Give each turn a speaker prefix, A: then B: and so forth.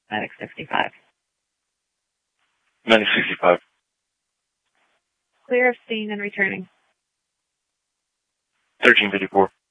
A: Medic 65.
B: Medic 65.
A: Clear of scene and returning.
B: 1354.